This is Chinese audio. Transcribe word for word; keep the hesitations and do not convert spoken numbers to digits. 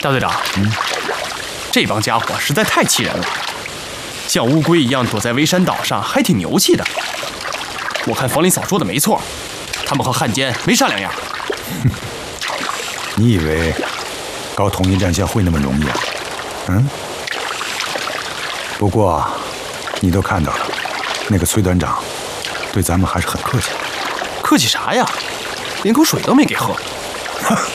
大队长，嗯，这帮家伙实在太气人了，像乌龟一样躲在微山岛上，还挺牛气的。我看冯林嫂说的没错，他们和汉奸没啥两样。 你以为搞统一战线会那么容易啊？嗯。不过，你都看到了，那个崔团长对咱们还是很客气。 客气啥呀？连口水都没给喝。